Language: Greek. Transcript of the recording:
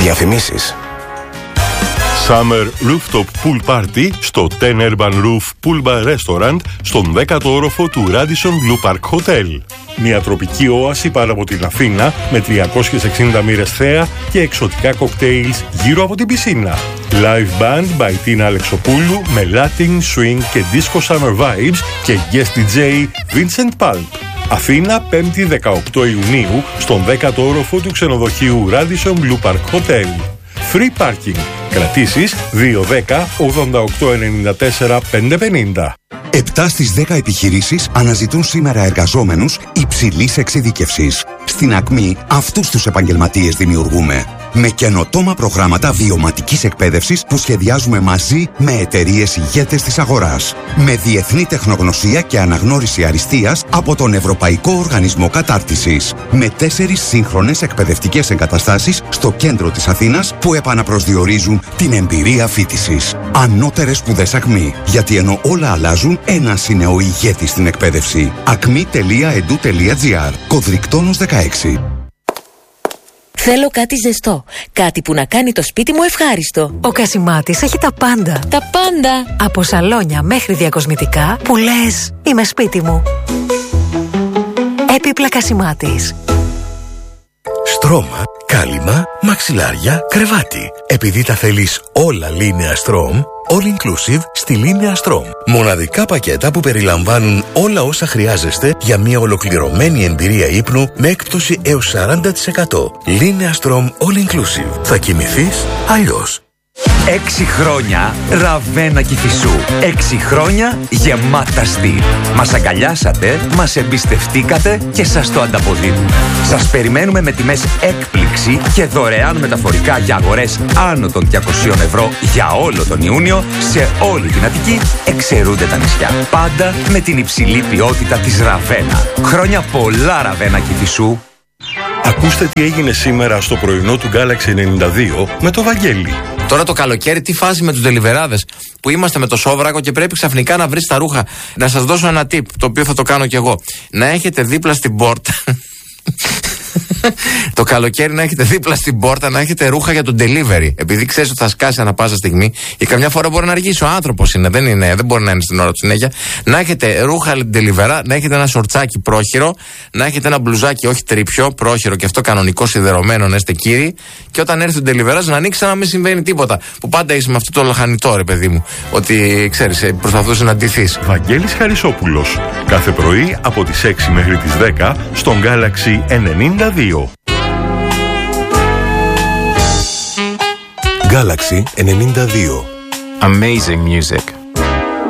Διαφημίσεις. Summer Rooftop Pool Party στο 10 Urban Roof Pool Bar Restaurant στον 10ο όροφο του Radisson Blue Park Hotel. Μια τροπική όαση πάνω από την Αθήνα με 360 μοίρες θέα και εξωτικά κοκτέιλς γύρω από την πισίνα. Live band by Tina Αλεξοπούλου με Latin, Swing και Disco Summer Vibes και guest DJ Vincent Pulp. Αθήνα, 5η 18 Ιουνίου στον 10ο όροφο του ξενοδοχείου Radisson Blue Park Hotel. Free parking. Κρατήσεις 210 88 94 550. 7 στις 10 επιχειρήσεις αναζητούν σήμερα εργαζόμενους υψηλής εξειδίκευσης. Στην Ακμή αυτούς τους επαγγελματίες δημιουργούμε. Με καινοτόμα προγράμματα βιωματικής εκπαίδευσης που σχεδιάζουμε μαζί με εταιρείες ηγέτες της αγοράς. Με διεθνή τεχνογνωσία και αναγνώριση αριστείας από τον Ευρωπαϊκό Οργανισμό Κατάρτισης. Με 4 σύγχρονες εκπαιδευτικές εγκαταστάσεις στο κέντρο της Αθήνας που επαναπροσδιορίζουν την εμπειρία φοιτησης. Ανώτερες σπουδές Ακμή. Γιατί ενώ όλα αλλάζουν, ένας είναι ο ηγέτης στην εκπαίδευση. acmi.edu.gr. Κωδρικτόνος 16. Θέλω κάτι ζεστό. Κάτι που να κάνει το σπίτι μου ευχάριστο. Ο Κασιμάτης έχει τα πάντα. Τα πάντα. Από σαλόνια μέχρι διακοσμητικά που λες είμαι σπίτι μου. Έπιπλα Κασιμάτης. Στρώμα, κάλυμα, μαξιλάρια, κρεβάτι. Επειδή τα θέλεις όλα Linea Strom, all inclusive στη Linea Strom. Μοναδικά πακέτα που περιλαμβάνουν όλα όσα χρειάζεστε για μια ολοκληρωμένη εμπειρία ύπνου με έκπτωση έως 40%. Linea Strom all inclusive. Θα κοιμηθείς αλλιώς. 6 χρόνια Ραβένα Κηφισού. 6 χρόνια γεμάτα στυλ. Μας αγκαλιάσατε, μας εμπιστευτήκατε και σας το ανταποδίδουμε. Σας περιμένουμε με τιμές έκπληξη και δωρεάν μεταφορικά για αγορές άνω των 200 ευρώ για όλο τον Ιούνιο σε όλη την Αττική, εξαιρούνται τα νησιά. Πάντα με την υψηλή ποιότητα της Ραβένα. Χρόνια πολλά Ραβένα Κηφισού. Ακούστε τι έγινε σήμερα στο πρωινό του Galaxy 92 με το Βαγγέλη. Τώρα το καλοκαίρι, τι φάση με τους ντελιβεράδες που είμαστε με το σόβρακο και πρέπει ξαφνικά να βρεις τα ρούχα. Να σας δώσω ένα tip, το οποίο θα το κάνω κι εγώ. Να έχετε δίπλα στην πόρτα. Το καλοκαίρι να έχετε δίπλα στην πόρτα, να έχετε ρούχα για το delivery. Επειδή ξέρεις ότι θα σκάσει ανά πάσα στιγμή, ή καμιά φορά μπορεί να αργήσει. Ο άνθρωπος είναι, δεν μπορεί να είναι στην ώρα του συνέχεια. Να έχετε ρούχα delivery, να έχετε ένα σορτσάκι πρόχειρο, να έχετε ένα μπλουζάκι όχι τρίπιο, πρόχειρο και αυτό κανονικό σιδερωμένο, να είστε κύριοι. Και όταν έρθει το delivery, να ανοίξει να μην συμβαίνει τίποτα. Που πάντα είσαι με αυτό το λαχανιτό, ρε παιδί μου. Ότι ξέρεις, προσπαθούσε να ντυθείς. Βαγγέλης Χαρισόπουλος. Κάθε πρωί από τις 6 μέχρι τις 10 στον Galaxy 92. Galaxy 92. Amazing music.